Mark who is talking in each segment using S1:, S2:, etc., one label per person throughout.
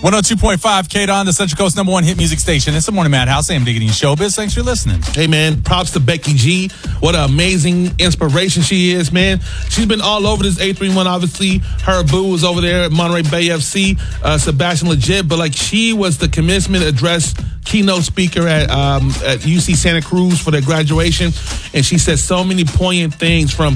S1: 102.5 K-Don, the Central Coast #1 hit music station. It's the Morning Madhouse. I'm Diggity and Showbiz. Thanks for listening.
S2: Hey, man, props to Becky G. What an amazing inspiration she is, man. She's been all over this 831, obviously. Her boo was over there at Monterey Bay FC, Sebastian Legit, but like she was the commencement address keynote speaker at UC Santa Cruz for their graduation, and she said so many poignant things from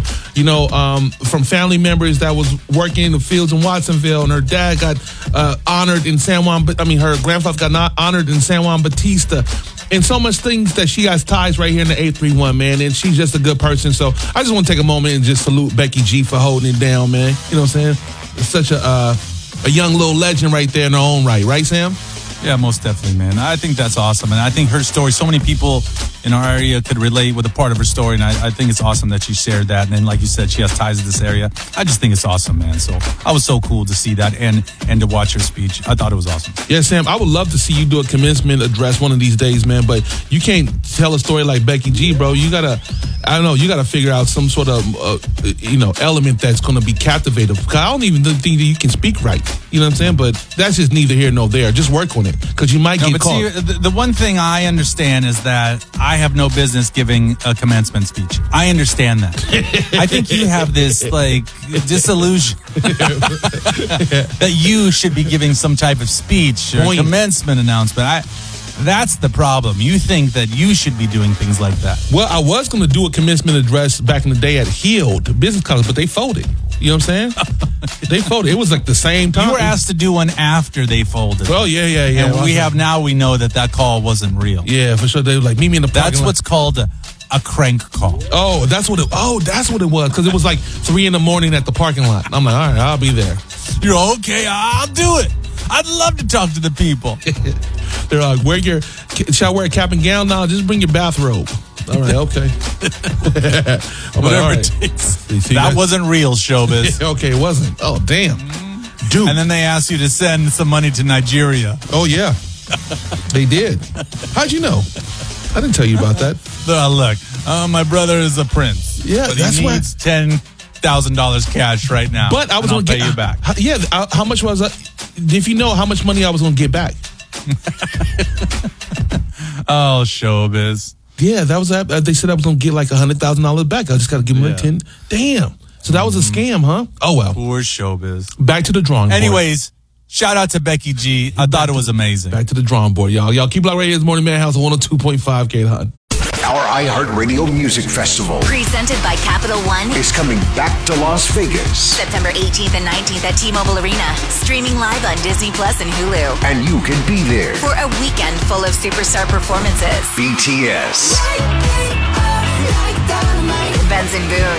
S2: family members that was working in the fields in Watsonville, and her dad got honored in San Juan, but I mean her grandfather got honored in San Juan Bautista, and so much things that she has ties right here in the 831, man, and she's just a good person. So I just want to take a moment and just salute Becky G for holding it down, man. You know what I'm saying? It's such a young little legend right there in her own right, Sam?
S1: Yeah, most definitely, man. I think that's awesome. And I think her story, so many people in our area could relate with a part of her story. And I think it's awesome that she shared that. And then, like you said, she has ties to this area. I just think it's awesome, man. So I was so cool to see that and to watch her speech. I thought it was awesome.
S2: Yeah, Sam, I would love to see you do a commencement address one of these days, man. But you can't tell a story like Becky G, bro. You gotta figure out some sort of, element that's going to be captivating. Because I don't even think that you can speak right. You know what I'm saying? But that's just neither here nor there. Just work on it. Because you might get caught.
S1: See, the one thing I understand is that I have no business giving a commencement speech. I understand that. I think you have this disillusion that you should be giving some type of speech or commencement announcement. That's the problem. You think that you should be doing things like that.
S2: Well, I was going to do a commencement address back in the day at Heald Business College, but they folded. You know what I'm saying? They folded. It was like the same time.
S1: You were asked to do one after they folded.
S2: Oh, yeah.
S1: And we know that call wasn't real.
S2: Yeah, for sure. They were like, meet me in the parking lot.
S1: That's what's called a crank call.
S2: Oh, that's what it was. Because it was like 3 a.m. at the parking lot. I'm like, all right, I'll be there.
S1: You're okay. I'll do it. I'd love to talk to the people.
S2: They're like, shall I wear a cap and gown? No, just bring your bathrobe. All right, okay.
S1: Whatever it takes. That wasn't real, Showbiz.
S2: Okay, it wasn't. Oh, damn. Dude.
S1: And then they asked you to send some money to Nigeria.
S2: Oh, yeah. They did. How'd you know? I didn't tell you about that.
S1: Look, my brother is a prince.
S2: Yeah,
S1: but he needs $10,000 cash right now.
S2: But I was going to
S1: pay you back.
S2: How much was that? If you know how much money I was going to get back.
S1: Oh, Showbiz.
S2: Yeah, that was that. They said I was going to get like $100,000 back. I just got to give them like 10. Damn. So that was a scam, huh? Oh, well.
S1: Poor Showbiz.
S2: Back to the drawing board.
S1: Anyways, shout out to Becky G. I thought it was amazing.
S2: Back to the drawing board, y'all. Y'all keep Loud Radio. This Morning Madhouse on 102.5 K-Don.
S3: Our iHeartRadio Music Festival,
S4: presented by Capital One,
S3: is coming back to Las Vegas.
S4: September 18th and 19th at T-Mobile Arena. Streaming live on Disney Plus and Hulu.
S3: And you can be there
S4: for a weekend full of superstar performances.
S3: BTS,